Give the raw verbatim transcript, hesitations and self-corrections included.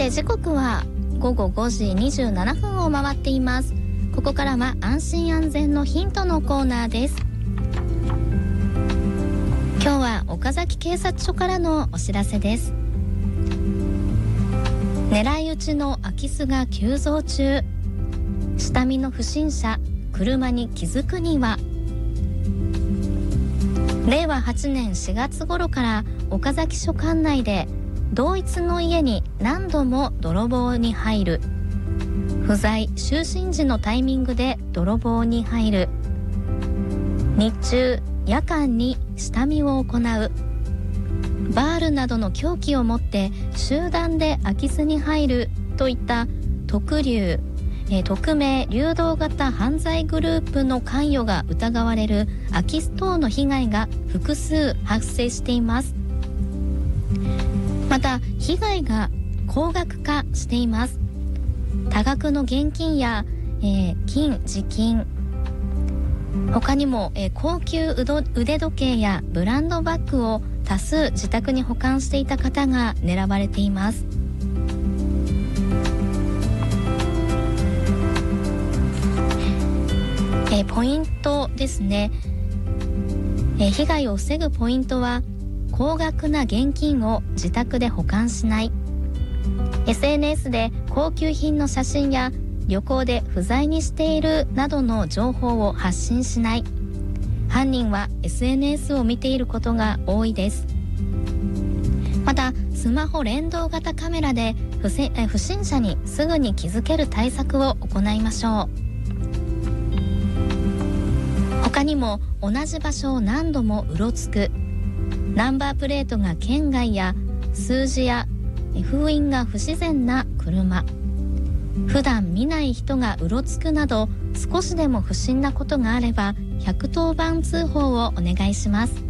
て時刻はごごごじにじゅうななふんを回っています。ここからは安心安全のヒントのコーナーです。今日は岡崎警察署からのお知らせです。狙い撃ちの空き巣が急増中。下見の不審者、車に気づくには。れいわはちねんしがつ頃から岡崎署管内で同一の家に何度も泥棒に入る。不在就寝時のタイミングで泥棒に入る。日中夜間に下見を行う。バールなどの凶器を持って集団で空き巣に入るといった特流、えー、匿名流動型犯罪グループの関与が疑われる空き巣等の被害が複数発生しています。また被害が高額化しています。多額の現金や、えー、金、地金、他にも、えー、高級腕時計やブランドバッグを多数自宅に保管していた方が狙われています。えー、ポイントですね、えー、被害を防ぐポイントは高額な現金を自宅で保管しない。 エスエヌエス で高級品の写真や旅行で不在にしているなどの情報を発信しない。犯人は エスエヌエス を見ていることが多いです。またスマホ連動型カメラで 不, せ不審者にすぐに気づける対策を行いましょう。他にも同じ場所を何度もうろつく、ナンバープレートが県外や数字や封印が不自然な車、普段見ない人がうろつくなど少しでも不審なことがあればひゃくとおばん通報をお願いします。